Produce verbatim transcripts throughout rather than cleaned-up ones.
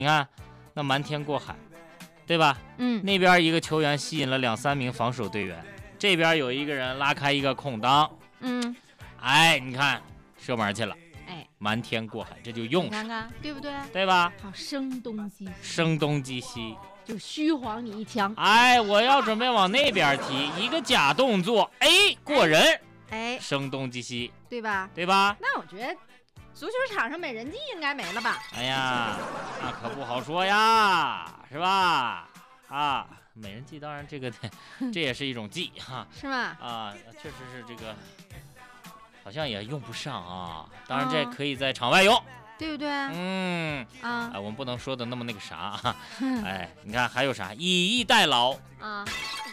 你看那瞒天过海，对吧？ 嗯， 那边一个球员吸引了两三名防守队员，这边有一个人拉开一个空当， 嗯， 哎，你看射门去了， 哎， 瞒天过海，这就用你看看对不对？ 对吧？ 好，声东击西， 声东击西， 就虚晃你一枪。 哎，我要准备往那边踢，一个假动作，哎，过人， 哎， 声东击西， 对吧？ 对吧？ 那我觉得足球场上美人计应该没了吧？ 哎呀，那可不好说呀，是吧？啊，美人计当然这个这也是一种计哈， 是吗？ 啊，确实是这个，好像也用不上啊。当然这可以在场外用， 对不对？ 嗯啊， 哎，我们不能说的那么那个啥啊。哎，你看还有啥？以逸待劳啊，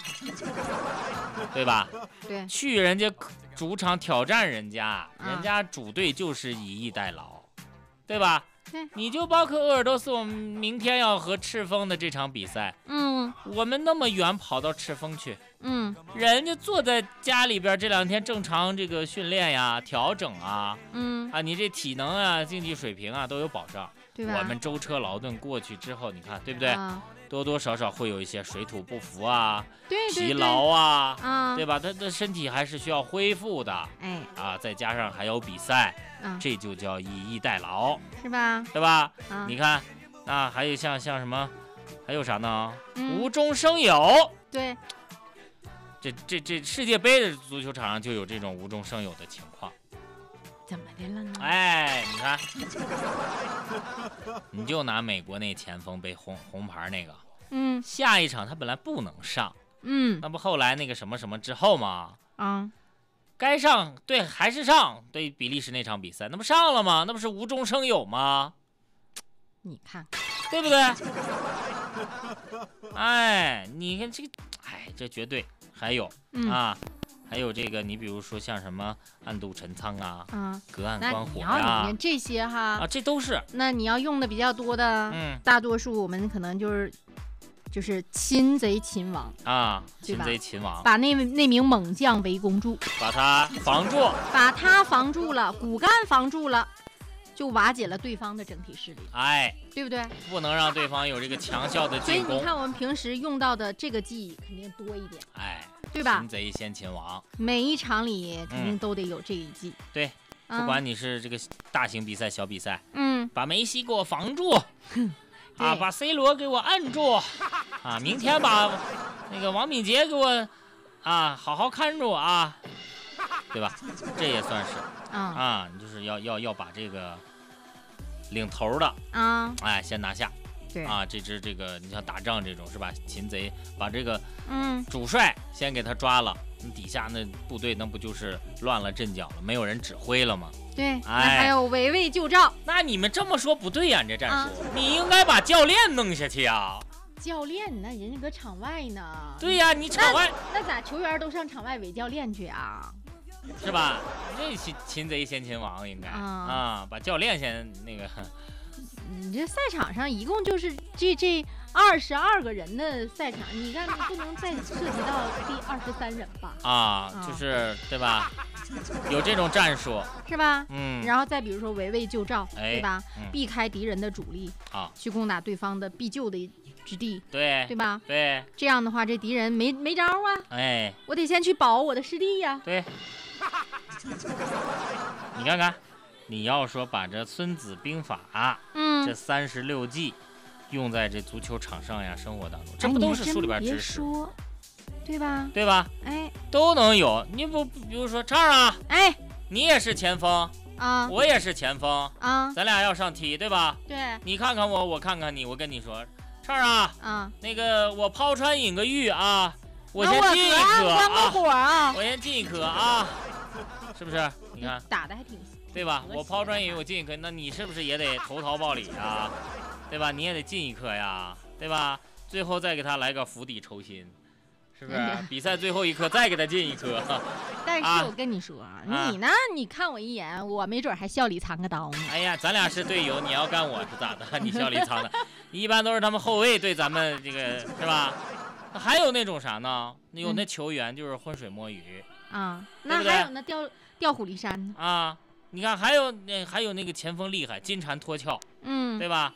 对吧？ 对， 去人家主场挑战人家， 啊人家主队就是以逸待劳，对吧？ 对， 你就包括鄂尔多斯，我们明天要和赤峰的这场比赛， 嗯我们那么远跑到赤峰去， 嗯人家坐在家里边这两天正常这个训练呀、调整啊， 嗯， 啊，你这体能啊、竞技水平啊都有保障。 对吧？ 我们舟车劳顿过去之后，你看对不对？ 啊， 多多少少会有一些水土不服啊、 对对对， 疲劳啊， 啊， 对吧？他的身体还是需要恢复的哎， 啊，再加上还有比赛， 啊， 这就叫以逸待劳， 是吧？ 对吧？ 啊， 你看，那还有像像什么，还有啥呢？ 嗯无中生有。 对， 这这这世界杯的足球场上就有这种无中生有的情况。 怎么的了呢？ 哎，你看，你就拿美国那前锋被红红牌那个， 嗯下一场他本来不能上， 嗯那不后来那个什么什么之后吗？ 啊， 该上，对，还是上，对比利时那场比赛，那不上了吗？那不是无中生有吗？ 你看， 对不对？哎，你看这个，哎，这绝对还有、 嗯啊，还有这个，你比如说像什么暗度陈仓啊， 啊， 隔岸那观火你要里呀、 面这些哈， 啊，这都是， 那你要用的比较多的， 嗯大多数我们可能就是就是擒贼擒王， 啊， 对吧擒贼擒王， 把那那名猛将围攻住， 把他防住， 把他防住了，骨干防住了，就瓦解了对方的整体势力， 哎， 对不对？ 不能让对方有这个强效的所以进攻， 你看，我们平时用到的这个技肯定多一点， 哎， 对吧擒？贼先擒王， 每一场里肯定嗯都得有这一技。 对， 嗯不管你是这个大型比赛、小比赛， 嗯， 把梅西给我防住，啊， 对把 C 罗给我按住，啊，明天把那个王敏杰给我啊好好看住啊，对吧？这也算是啊啊，你就是要要要把这个领头的， 啊， 哎，先拿下对， 啊。这支这个你像打仗这种是吧？擒贼，把这个嗯， 主帅先给他抓了，你底下那部队那不就是乱了阵脚了，没有人指挥了吗？ 对，那哎还有围魏救赵， 那你们这么说不对呀、你这战术， 啊你应该把教练弄下去呀。 教练那人家搁场外呢。 对呀、你场外那咋球员都上场外围教练去啊？ 是吧？这擒擒贼先擒王应该啊啊，把教练先那个你这赛场上一共就是这这二十二个人的赛场，你看你不能再涉及到第二十三人吧？ 啊，就是对吧？有这种战术， 是吧？ 嗯， 然后再比如说围魏救赵， 哎对吧？ 嗯避开敌人的主力， 啊， 去攻打对方的必救的之地， 对对吧？ 对， 这样的话，这敌人没没招啊， 哎， 我得先去保我的师弟呀、 对，你看看，你要说把这《孙子兵法》这嗯， 三十六计用在这足球场上呀、生活当中，这哎不都你还真是书里边别知识， 说，对吧？ 对吧？ 哎都能有。你不比如说畅啊， 哎你也是前锋， 啊我也是前锋， 啊， 咱俩要上踢，对吧？ 对你看看我，我看看你，我跟你说，畅啊， 啊， 那个我抛川引个玉啊，我先那我进一隔颗关个啊， 火啊， 我先进一颗啊，是不是？你看打的还挺对吧？我抛砖引玉，我进一颗，那你是不是也得投桃报李啊？对吧？你也得进一颗呀，对吧？最后再给他来个釜底抽薪，是不是？ 哎呀比赛最后一颗再给他进一颗， 但啊是我跟你说啊， 啊你呢？你看我一眼，我没准还笑里藏个刀呢。 哎呀，咱俩是队友，你要干我是咋的？你笑里藏的，一般都是他们后卫对咱们这个是吧？还有那种啥呢？有那球员就是浑水摸鱼啊， 对不对那还有那调调虎离山呢。 啊！你看还有那还有那个前锋厉害，金蝉脱壳， 嗯， 对吧？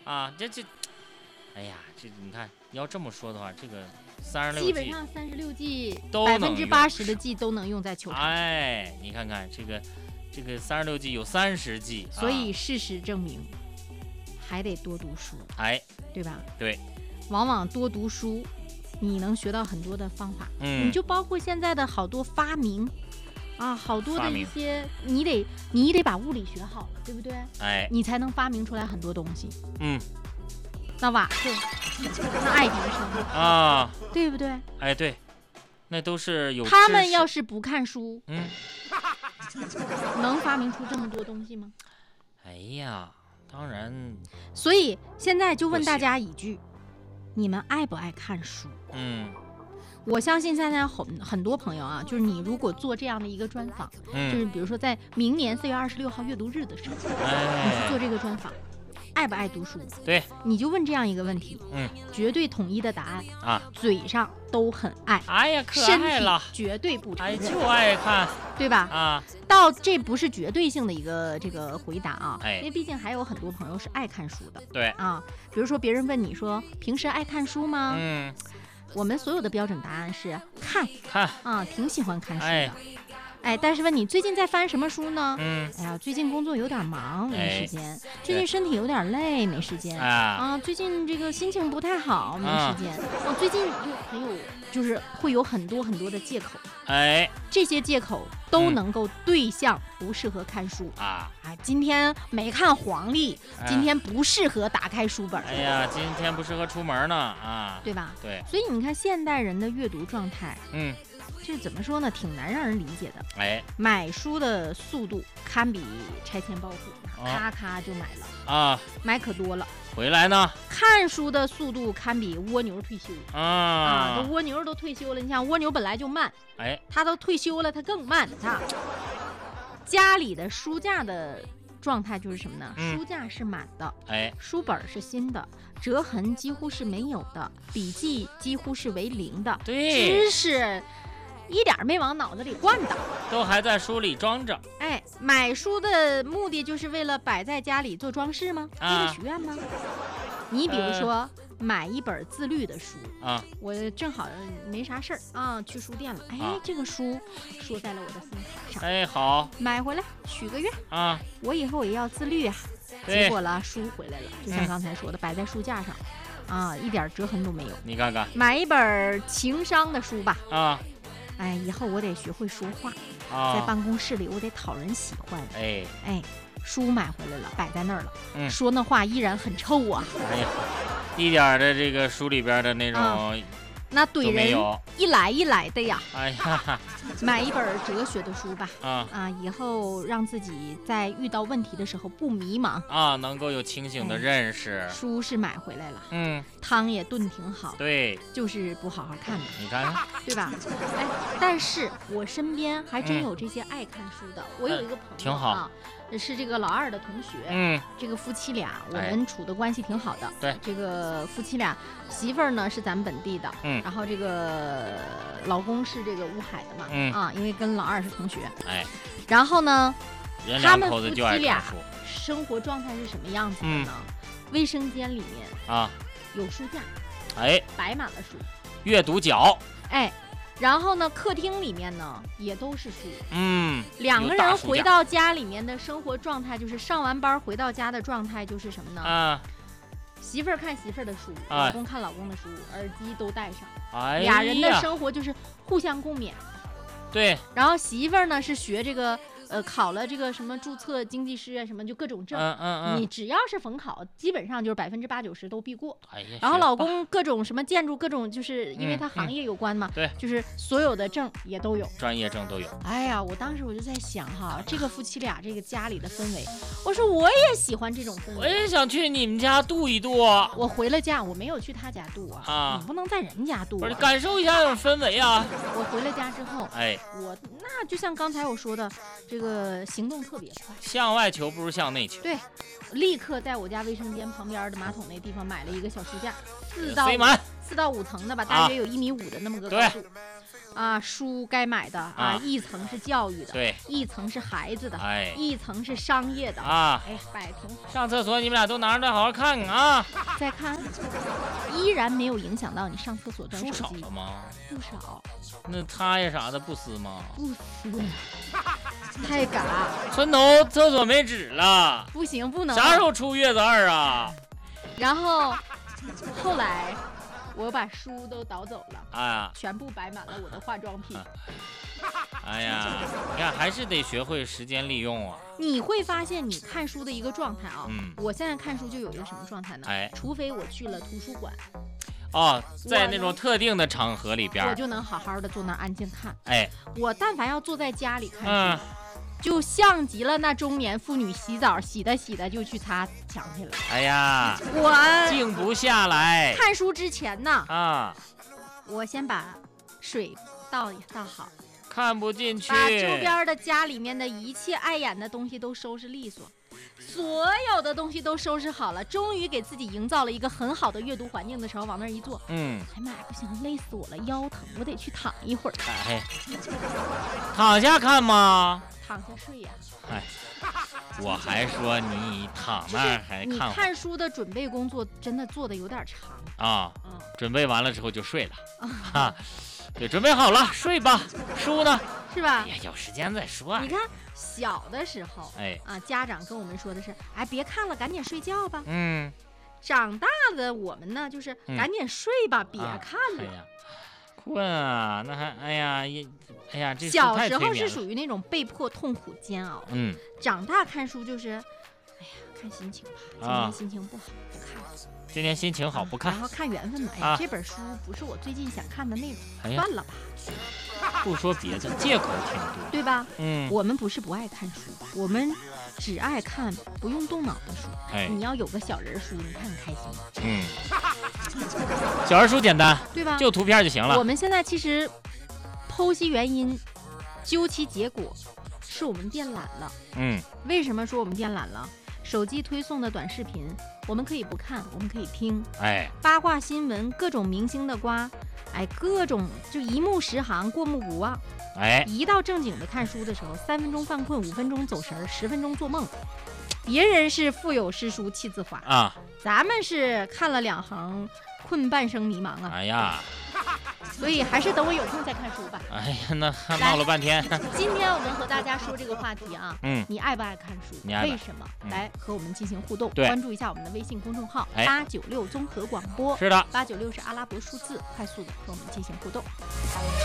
啊，这这，哎呀，这你看，你要这么说的话，这个三十六 G 基本上三十六 G 都百分之能八十的 G 都能用在球场。 哎，你看看这个这个三十六 G 有三十 G， 所以事实证明，还得多读书， 哎， 对吧？ 对， 往往多读书，你能学到很多的方法。 嗯， 你就包括现在的好多发明。啊，好多的发明一些，你得你得把物理学好了，对不对？ 哎， 你才能发明出来很多东西。 嗯， 那瓦特，那爱迪生啊， 对不对？ 哎对，那都是有他们知识要是不看书， 嗯， 能发明出这么多东西吗？ 哎呀，当然， 所以现在就问大家一句：你们爱不爱看书？ 嗯。 我相信现在很很多朋友啊，就是你如果做这样的一个专访， 嗯、 就是比如说在明年四月二十六号阅读日的时候， 哎、 你去做这个专访，爱不爱读书？ 对， 你就问这样一个问题， 嗯， 绝对统一的答案啊， 嘴上都很爱， 哎呀，可爱了， 身体绝对不承认， 哎，就爱看， 对吧？ 啊， 到这不是绝对性的一个这个回答啊， 哎， 因为毕竟还有很多朋友是爱看书的， 对啊，比如说别人问你说平时爱看书吗？ 嗯。 我们所有的标准答案是看看啊，挺喜欢看书的。 哎， 哎，但是问你最近在翻什么书呢？ 嗯， 哎呀，最近工作有点忙，没时间； 哎、 最近身体有点累，没时间。 啊， 啊，最近这个心情不太好，没时间。我、啊、最近又很有，就是会有很多很多的借口。 哎， 这些借口都能够对象不适合看书、 嗯、啊。 啊，今天没看黄历，今天不适合打开书本。 哎呀，今天不适合出门呢啊， 对吧？ 对。 所以你看现代人的阅读状态， 嗯， 这怎么说呢？挺难让人理解的。 哎， 买书的速度堪比拆迁暴富，咔咔就买了啊， 买可多了。 回来呢？ 看书的速度堪比蜗牛退休啊！ 啊，这蜗牛都退休了，你想蜗牛本来就慢， 哎， 它都退休了，它更慢。它家里的书架的状态就是什么呢？ 嗯、 书架是满的， 哎， 书本是新的，折痕几乎是没有的，笔记几乎是为零的， 对， 知识一点没往脑子里灌的， 都还在书里装着。 哎，买书的目的就是为了摆在家里做装饰吗？为了许愿吗？你比如说、呃、买一本自律的书啊， 我正好没啥事儿啊，去书店了，哎、啊，这个书说在了我的心坎上， 哎，好， 买回来许个愿啊， 我以后也要自律啊。结果了，书回来了，就像刚才说的，嗯、摆在书架上。啊，一点折痕都没有。 你看看， 买一本情商的书吧。 啊， 哎，以后我得学会说话， 啊、 在办公室里我得讨人喜欢。 哎哎，书买回来了，摆在那儿了， 嗯， 说那话依然很臭啊。 哎呀，一点的这个书里边的那种、啊， 那怼人一来一来的呀。 哎呀， 买一本哲学的书吧。 啊啊，以后让自己在遇到问题的时候不迷茫啊，能够有清醒的认识。 哎、书是买回来了， 嗯， 汤也炖挺好， 对， 就是不好好看的。 你看看， 对吧？哎，但是我身边还真有这些爱看书的。嗯、我有一个朋友、啊， 挺好。 是这个老二的同学， 嗯， 这个夫妻俩我们处的关系挺好的。 对、哎， 这个夫妻俩，媳妇儿呢是咱们本地的， 嗯， 然后这个老公是这个乌海的嘛， 嗯啊，因为跟老二是同学， 哎， 然后呢，他们夫妻俩书生活状态是什么样子的呢？ 嗯、 卫生间里面啊有书架， 哎， 摆满了书， 阅读角， 哎。然后呢，客厅里面呢也都是书。 嗯， 两个人回到家里面的生活状态，就是上完班回到家的状态就是什么呢？ 啊， 媳妇儿看媳妇儿的书， 啊、 老公看老公的书，耳机都戴上， 哎、 俩人的生活就是互相共勉。 对。 然后媳妇儿呢是学这个。呃，考了这个什么注册经济师啊，什么就各种证， 嗯嗯嗯， 你只要是逢考，基本上就是百分之八九十都必过。 哎呀， 然后老公各种什么建筑，各种就是因为他行业有关嘛， 嗯嗯、对， 就是所有的证也都有， 专业证都有。 哎呀，我当时我就在想哈，这个夫妻俩这个家里的氛围，我说我也喜欢这种氛围， 我也想去你们家度一度。 我回了家，我没有去他家度啊， 啊， 你不能在人家度、啊， 不是感受一下这种氛围啊。 我回了家之后， 哎， 我那就像刚才我说的，这个行动特别快， 向外求不如向内求。 对，立刻在我家卫生间旁边的马桶那地方买了一个小书架，四到塞满四到五层的吧，大约有一米五的那么个高度。 啊，书该买的啊， 啊一层是教育的， 对， 一层是孩子的， 哎一层是商业的啊， 哎，摆挺好。 上厕所你们俩都拿着好好看看啊。 再看，依然没有影响到你上厕所端书手机， 少了吗？ 不少， 那他呀啥的不撕吗？ 不撕，太嘎， 村头厕所没纸了， 不行，不能。 啥时候出月子二啊？ 然后后来我把书都倒走了， 哎呀， 全部摆满了我的化妆品。 哎呀，你看还是得学会时间利用啊。 你会发现你看书的一个状态啊， 嗯我现在看书就有一个什么状态呢？ 哎， 除非我去了图书馆， 哦，在那种特定的场合里边， 我就能好好的坐那儿安静看。 哎， 我但凡要坐在家里看书， 嗯， 就像极了那中年妇女洗澡，洗的洗的就去擦墙去了。 哎呀， 我静不下来看书之前呢， 啊， 我先把水倒倒好， 看不进去， 把周边的家里面的一切碍眼的东西都收拾利索，所有的东西都收拾好了，终于给自己营造了一个很好的阅读环境的时候，往那儿一坐， 嗯， 哎妈呀，不行，累死我了，腰疼，我得去躺一会儿， 哎，躺下看吗？ 躺下睡呀。 哎，我还说你躺那儿还你看会儿看书的准备工作真的做的有点长， 啊， 嗯， 准备完了之后就睡了，哈，对，准备好了睡吧。书呢？ 是吧哎？呀，有时间再说。 你看小的时候， 哎， 啊，家长跟我们说的是，哎，别看了，赶紧睡觉吧。 嗯， 长大的我们呢，就是嗯赶紧睡吧，别啊看了。 哎呀，困啊，那还哎呀也，哎呀，这书小太时候是催眠了。 属于那种被迫痛苦煎熬， 嗯长大看书就是，哎呀，看心情吧，今啊天心情不好，不看了。 今天心情好不看然，后看缘分吧。哎呀， 啊这本书不是我最近想看的内容， 哎呀算了吧， 不说别的，借口挺多。 对吧？ 嗯， 我们不是不爱看书，我们只爱看不用动脑的书。 哎， 你要有个小人书，你看很开心， 嗯，小人书简单， 对吧？ 就图片就行了。 我们现在其实剖析原因，究其结果，是我们变懒了。 嗯， 为什么说我们变懒了？手机推送的短视频，我们可以不看，我们可以听哎， 八卦新闻，各种明星的瓜，哎，各种就一目十行，过目不忘。 哎， 一到正经的看书的时候，三分钟犯困，五分钟走神儿，十分钟做梦。别人是腹有诗书气自华啊， 咱们是看了两行，困半生迷茫啊。 哎呀， 所以还是等我有空再看书吧。 哎呀，那还闹了半天。 今天我们和大家说这个话题啊， 嗯， 你爱不爱看书？ 你爱不爱为什么？ 嗯来和我们进行互动， 对关注一下我们的微信公众号哎八九六综合广播， 是的。 八九六是阿拉伯数字，快速的和我们进行互动。